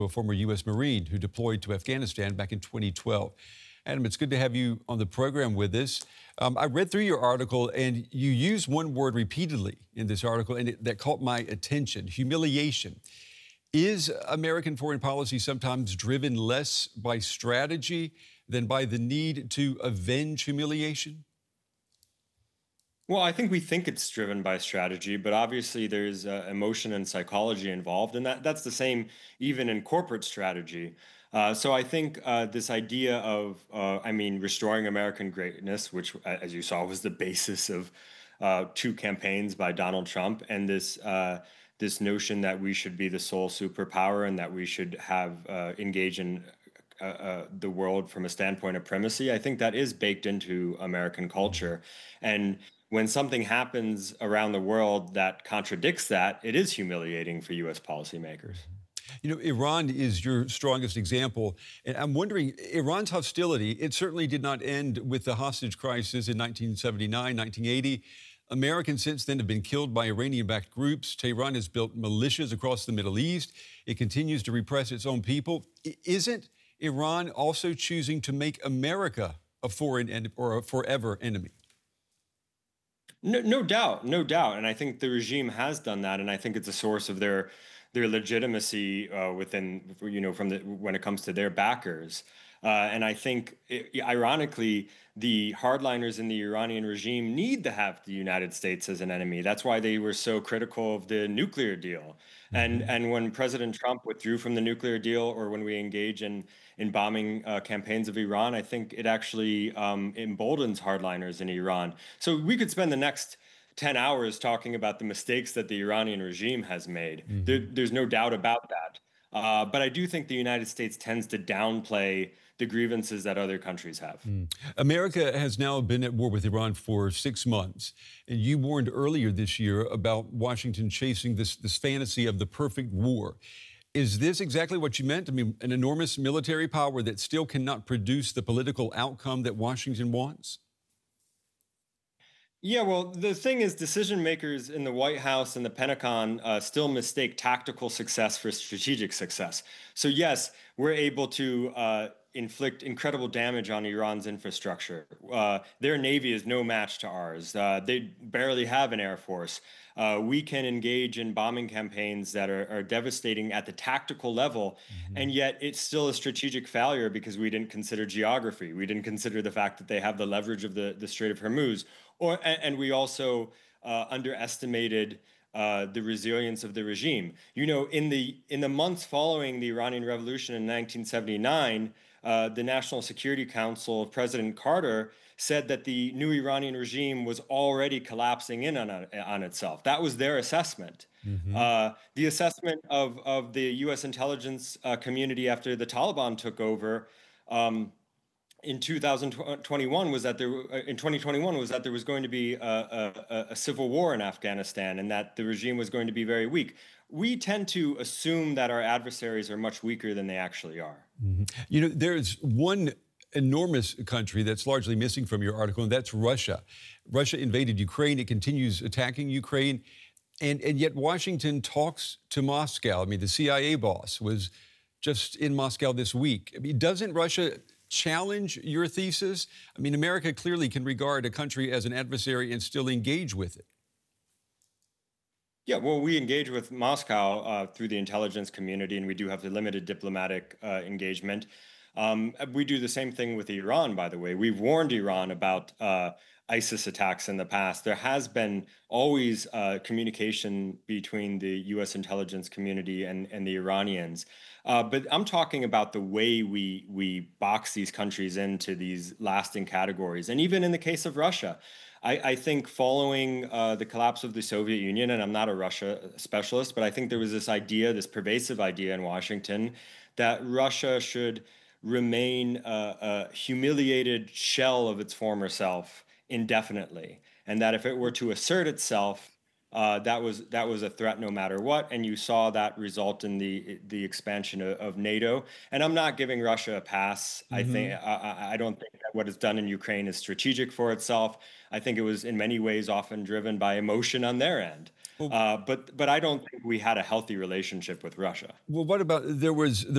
a former U.S. Marine who deployed to Afghanistan back in 2012. Adam, it's good to have you on the program with us. I read through your article, and you use one word repeatedly in this article, and that caught my attention: humiliation. Is American foreign policy sometimes driven less by strategy than by the need to avenge humiliation? Well, I think we think it's driven by strategy, but obviously there's emotion and psychology involved, and that's the same even in corporate strategy. So I think this idea of, restoring American greatness, which, as you saw, was the basis of two campaigns by Donald Trump, and this notion that we should be the sole superpower and that we should have engage in the world from a standpoint of primacy. I think that is baked into American culture. And when something happens around the world that contradicts that, it is humiliating for US policymakers. You know, Iran is your strongest example. And I'm wondering, Iran's hostility, it certainly did not end with the hostage crisis in 1979, 1980. Americans since then have been killed by Iranian-backed groups. Tehran has built militias across the Middle East. It continues to repress its own people. Isn't Iran also choosing to make America a foreign or a forever enemy? No, no doubt, no doubt, and I think the regime has done that, and I think it's a source of their legitimacy within, from the when it comes to their backers. And I think, ironically, the hardliners in the Iranian regime need to have the United States as an enemy. That's why they were so critical of the nuclear deal. And when President Trump withdrew from the nuclear deal, or when we engage in bombing campaigns of Iran, I think it actually emboldens hardliners in Iran. So we could spend the next 10 hours talking about the mistakes that the Iranian regime has made. There's no doubt about that. But I do think the United States tends to downplay the grievances that other countries have. America has now been at war with Iran for 6 months. And you warned earlier this year about Washington chasing this fantasy of the perfect war. Is this exactly what you meant? I mean, an enormous military power that still cannot produce the political outcome that Washington wants? Yeah, well, the thing is, decision makers in the White House and the Pentagon still mistake tactical success for strategic success. So, yes, we're able to inflict incredible damage on Iran's infrastructure. Their navy is no match to ours. They barely have an air force. We can engage in bombing campaigns that are devastating at the tactical level, and yet it's still a strategic failure because we didn't consider geography. We didn't consider the fact that they have the leverage of the Strait of Hormuz, and we also underestimated the resilience of the regime. You know, in the months following the Iranian Revolution in 1979, the National Security Council of President Carter said that the new Iranian regime was already collapsing in on itself. That was their assessment. The assessment of the U.S. intelligence community after the Taliban took over in 2021 was that in 2021 was that there was going to be a civil war in Afghanistan and that the regime was going to be very weak. We tend to assume that our adversaries are much weaker than they actually are. You know, there's one enormous country that's largely missing from your article, and that's Russia. Russia invaded Ukraine. It continues attacking Ukraine. And yet Washington talks to Moscow. I mean, the CIA boss was just in Moscow this week. I mean, doesn't Russia challenge your thesis? I mean, America clearly can regard a country as an adversary and still engage with it. Yeah, well, we engage with Moscow through the intelligence community, and we do have the limited diplomatic engagement. We do the same thing with Iran, by the way. We've warned Iran about ISIS attacks in the past. There has been always communication between the U.S. intelligence community and the Iranians. But I'm talking about the way we box these countries into these lasting categories. And even in the case of Russia, I think following the collapse of the Soviet Union, and I'm not a Russia specialist, but I think there was this idea, this pervasive idea in Washington, that Russia should remain a humiliated shell of its former self indefinitely, and that if it were to assert itself, that was a threat no matter what. And you saw that result in the expansion of NATO. And I'm not giving Russia a pass. I don't think that what it's done in Ukraine is strategic for itself. I think it was in many ways often driven by emotion on their end. Well, But I don't think we had a healthy relationship with Russia. well, what about there was